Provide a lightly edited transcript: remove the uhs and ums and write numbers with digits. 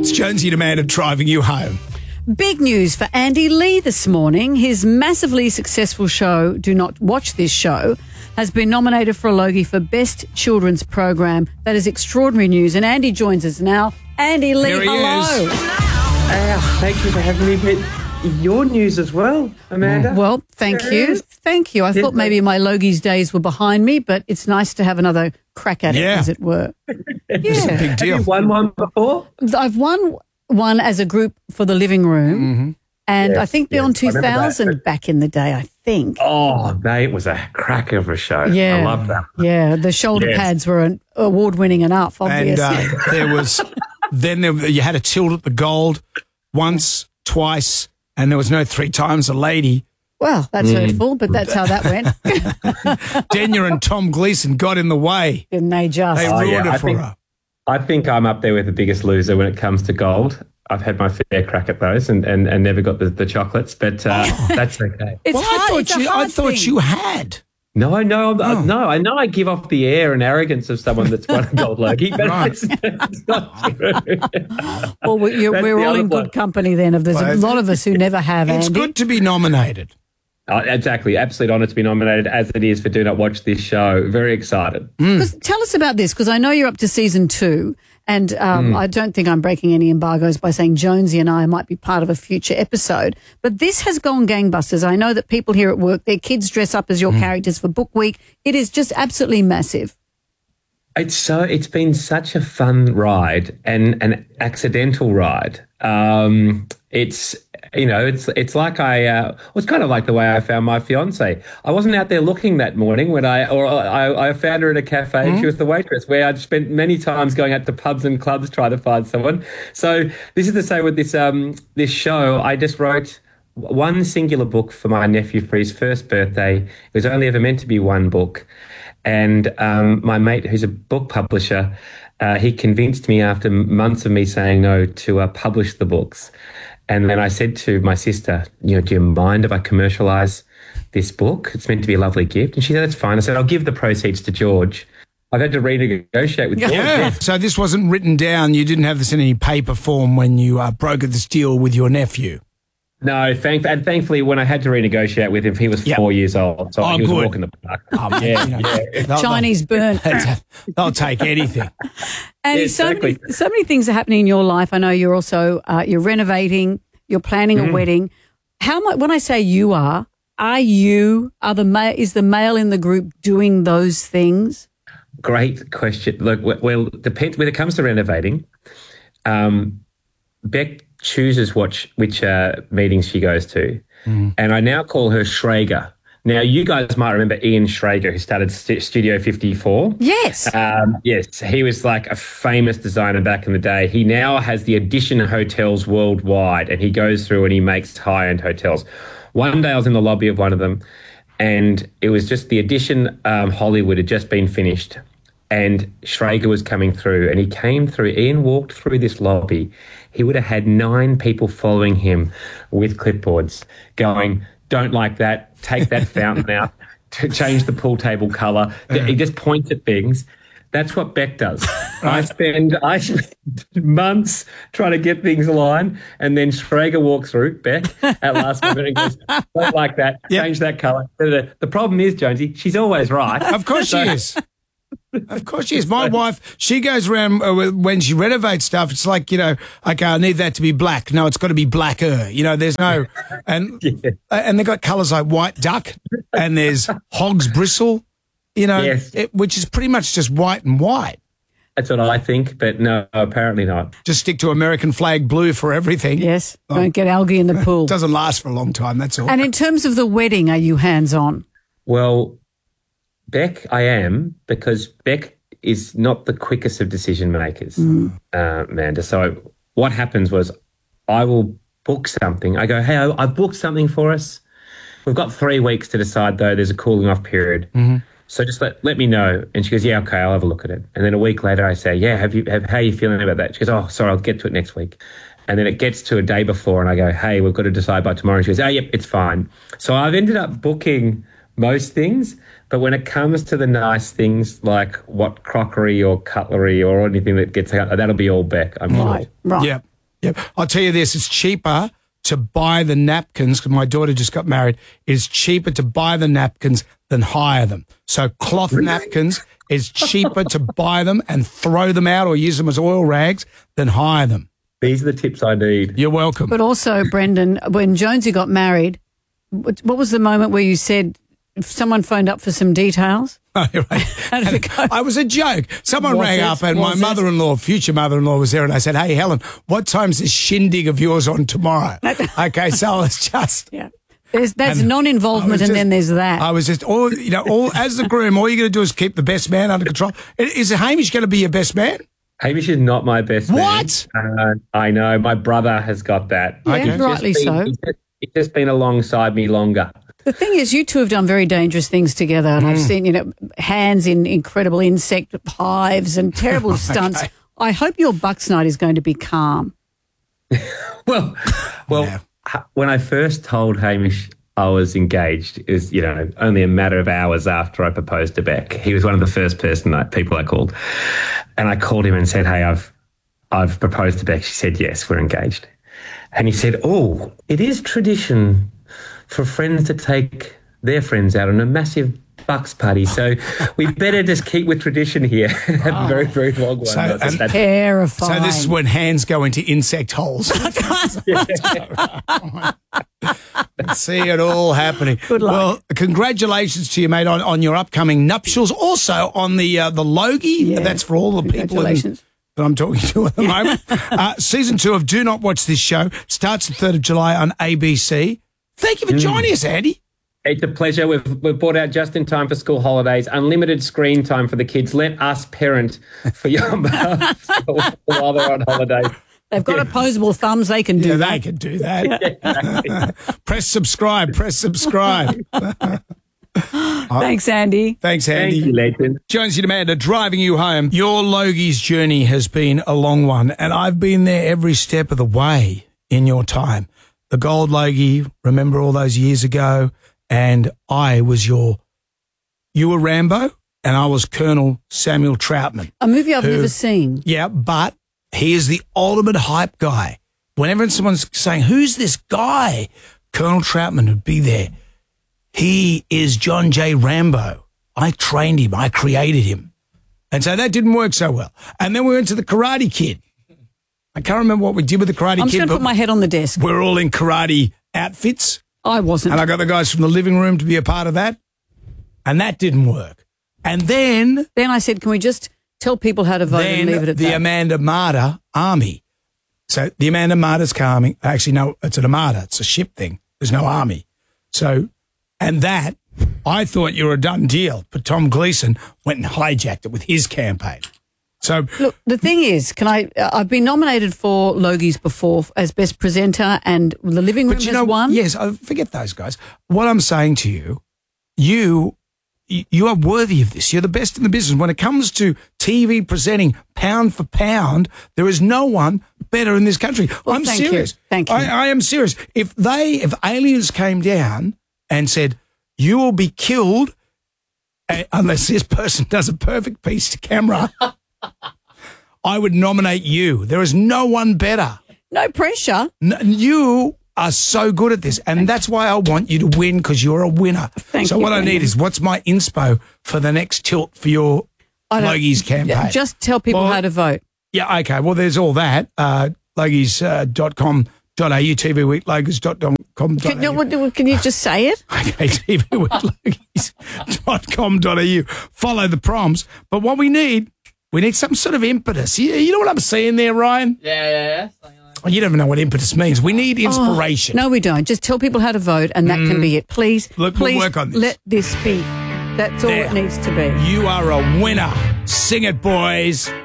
It's Jonesy and Amanda driving you home. Big news for Andy Lee this morning. His massively successful show, Do Not Watch This Show, has been nominated for a Logie for Best Children's Program. That is extraordinary news. And Andy joins us now. Andy Lee, Here he hello. is. Thank you for having me. But your news as well, Amanda. Well, thank you. Thank you. I thought maybe my Logies days were behind me, but it's nice to have another crack at it, as it were. It's a big deal. Have you won one before? I've won one as a group for the living room, and Yes, I think Beyond yes, I remember 2000 back in the day, I think. Oh, mate, it was a cracker of a show. Yeah. I love that. Yeah, the shoulder Yes. pads were award-winning enough, And obviously. you had a tilt at the gold once, twice, and there was no three times a lady. Well, that's hurtful, but that's how that went. Denya and Tom Gleeson got in the way. Didn't they just? They ruined it for her. I think I'm up there with the biggest loser when it comes to gold. I've had my fair crack at those and never got the chocolates, but that's okay. It's Well, hard. It's a hard I thought thing. you had. No, I know I give off the air and arrogance of someone that's won a gold Logie, but Right. it's not true. Well, we're all in good company then. There's a lot of us who never have, It's Andy. good to be nominated. Exactly. Absolute honour to be nominated, as it is for Do Not Watch This Show. Very excited. Tell us about this, because I know you're up to season 2, and I don't think I'm breaking any embargoes by saying Jonesy and I might be part of a future episode. But this has gone gangbusters. I know that people here at work, their kids dress up as your characters for Book Week. It is just absolutely massive. It's been such a fun ride and an accidental ride. It's like it's kind of like the way I found my fiance. I wasn't out there looking that morning when I found her at a cafe and she was the waitress, where I'd spent many times going out to pubs and clubs trying to find someone. So this is the same with this show. I just wrote one singular book for my nephew for his first birthday. It was only ever meant to be one book. And my mate, who's a book publisher, he convinced me after months of me saying no to publish the books. And then I said to my sister, do you mind if I commercialise this book? It's meant to be a lovely gift. And she said, that's fine. I said, I'll give the proceeds to George. I've had to renegotiate with George. Yeah. So this wasn't written down. You didn't have this in any paper form when you brokered this deal with your nephew. No, thankfully, when I had to renegotiate with him, he was 4 years old. So he was good. walking the park. They'll- Chinese burn. They'll take anything. And Yeah, so exactly. many things are happening in your life. I know you're also you're renovating, you're planning a wedding. How much? When I say you are is the male in the group doing those things? Great question. Look, well, depends when it comes to renovating. Beck chooses which meetings she goes to, and I now call her Schrager. Now, you guys might remember Ian Schrager, who started Studio 54. Yes. Yes, he was like a famous designer back in the day. He now has the Edition hotels worldwide, and he goes through and he makes high-end hotels. One day I was in the lobby of one of them, and it was just the Edition Hollywood had just been finished, and Schrager was coming through, and he came through. Ian walked through this lobby. He would have had 9 people following him with clipboards going, don't like that, take that fountain out, to change the pool table colour. He just points at things. That's what Beck does. I spend months trying to get things aligned, and then Schrager walks through, Beck, at last minute and goes, don't like that, change that colour. The problem is, Jonesy, she's always right. Of course she is. Of course she is. My wife, she goes around when she renovates stuff. It's like, okay, I need that to be black. No, it's got to be blacker. There's no, and they've got colours like white duck, and there's hog's bristle, Yes. which is pretty much just white and white. That's what I think, but no, apparently not. Just stick to American flag blue for everything. Yes. Don't get algae in the pool. Doesn't last for a long time, that's all. And in terms of the wedding, are you hands-on? Well, Beck, I am, because Beck is not the quickest of decision makers, Amanda. So what happens was I will book something. I go, hey, I've booked something for us. We've got 3 weeks to decide, though. There's a cooling off period. So just let me know. And she goes, yeah, okay, I'll have a look at it. And then a week later I say, yeah, how are you feeling about that? She goes, oh, sorry, I'll get to it next week. And then it gets to a day before and I go, hey, we've got to decide by tomorrow. And she goes, oh, yep, it's fine. So I've ended up booking most things, but when it comes to the nice things like what crockery or cutlery or anything that gets out, that'll be all Beck, I'm sure. Right. Yeah. Yep. I'll tell you this, it's cheaper to buy the napkins, because my daughter just got married. It's cheaper to buy the napkins than hire them. So cloth napkins is cheaper to buy them and throw them out or use them as oil rags than hire them. These are the tips I need. You're welcome. But also, Brendan, when Jonesy got married, what was the moment where you said if someone phoned up for some details? Oh, right. How did it go? I was a joke. Someone Was rang it? up and my Was it? mother-in-law, future mother-in-law, was there, and I said, "Hey, Helen, what time's this shindig of yours on tomorrow?" Okay, so it's just... Yeah. That's And non-involvement, and then there's that. I was just, as the groom, all you're going to do is keep the best man under control. Is Hamish going to be your best man? Hamish is not my best man. What? I know. My brother has got that. Yeah, Okay. rightly so. He's just been alongside me longer. The thing is, you two have done very dangerous things together, and I've seen, hands in incredible insect hives and terrible stunts. Okay. I hope your Bucks night is going to be calm. Well, Yeah. when I first told Hamish I was engaged, it was, only a matter of hours after I proposed to Beck. He was one of the first people I called. And I called him and said, "Hey, I've proposed to Beck." She said, "Yes, we're engaged." And he said, "Oh, it is tradition for friends to take their friends out on a massive Bucks party. So we better just keep with tradition here." Have a very, very long one. So- Terrifying. So this is when hands go into insect holes. See it all happening. Good luck. Well, congratulations to you, mate, on your upcoming nuptials. Also on the Logie. Yeah. That's for all the people Congratulations. that I'm talking to at the moment. Season 2 of Do Not Watch This Show starts the 3rd of July on ABC. Thank you for joining us, Andy. It's a pleasure. We've brought out just in time for school holidays, unlimited screen time for the kids. Let us parent for your while they're on holidays. They've got opposable thumbs. They can do Yeah, that. they can do that. Press subscribe. Thanks, Andy. Thanks, Thank Andy. you, legend. Jonesy and Amanda driving you home. Your Logie's journey has been a long one, and I've been there every step of the way in your time. The Gold Logie, remember all those years ago, and I was you were Rambo, and I was Colonel Samuel Troutman. A movie I've never seen. Yeah, but he is the ultimate hype guy. Whenever someone's saying, "Who's this guy?" Colonel Troutman would be there. He is John J. Rambo. I trained him. I created him. And so that didn't work so well. And then we went to the Karate Kid. I can't remember what we did with the Karate I'm just Kid, going to but put my head on the desk. we're all in karate outfits. I wasn't. And I got the guys from the living room to be a part of that. And that didn't work. And then Then I said, can we just tell people how to vote and leave it at the that? Amanda Marta Army. So the Amanda Marta's army, actually, no, it's an Armada. It's a ship thing. There's no army. So, and that, I thought you were a done deal, but Tom Gleeson went and hijacked it with his campaign. So, Look, the thing is, I've been nominated for Logies before as best presenter, and the living room but you has know, won. yes, I forget those guys. What I'm saying to you, you are worthy of this. You're the best in the business. When it comes to TV presenting, pound for pound, there is no one better in this country. Well, I'm thank you. serious. Thank you. I am serious. If aliens came down and said, "You will be killed unless this person does a perfect piece to camera," I would nominate you. There is no one better. No pressure. You are so good at this, and that's why I want you to win, because you're a winner. Thank so you, what I need Brendan. is, what's my inspo for the next tilt for your Logies campaign? Just tell people how to vote. Yeah, okay. Well, there's all that. Logies.com.au, TV Week, Logies.com.au. Can you just say it? Okay, tvweeklogies.com.au. Follow the prompts. But what we need some sort of impetus. You know what I'm seeing there, Ryan? Yeah. You don't even know what impetus means. We need inspiration. No, we don't. Just tell people how to vote, and that can be it. Please, Look, please we'll work on this. let this be. That's all There. it needs to be. You are a winner. Sing it, boys.